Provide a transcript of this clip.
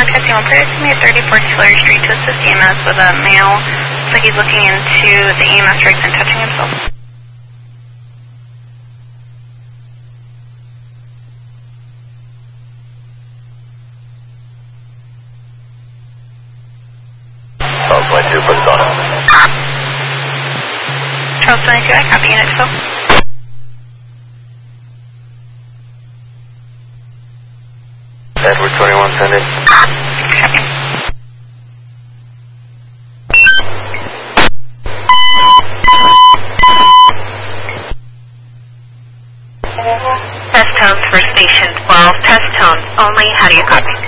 Testing one player estimate 34 Hillary Street to assist EMS with a male. Looks like he's looking into the EMS rigs and touching himself. Charles 22, put it on him. Charles 22, I copy unit 2. Edward 21, send it. Copy. Test tones for station 12. Test tones only. How do you copy?